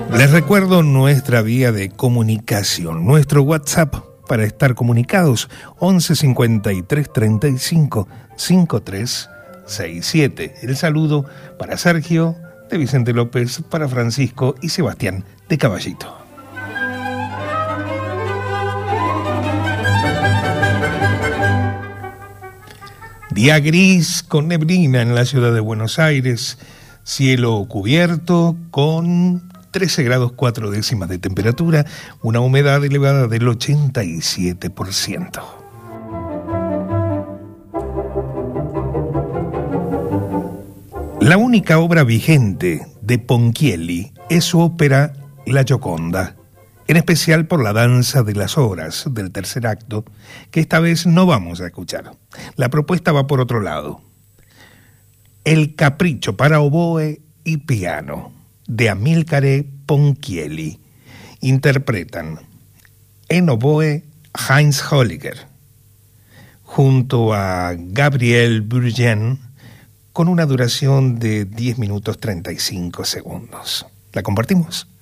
Les recuerdo nuestra vía de comunicación, nuestro WhatsApp para estar comunicados, 11 53 35 53 67. El saludo para Sergio, de Vicente López, para Francisco y Sebastián de Caballito. Día gris con neblina en la ciudad de Buenos Aires, cielo cubierto con 13 grados 4 décimas de temperatura, una humedad elevada del 87%. La única obra vigente de Ponchielli es su ópera La Gioconda, en especial por la danza de las horas del tercer acto, que esta vez no vamos a escuchar. La propuesta va por otro lado. El Capricho para oboe y piano, de Amilcare Ponchielli. Interpretan en oboe Heinz Holliger, junto a Gabriel Burgen, con una duración de 10 minutos 35 segundos. ¿La compartimos?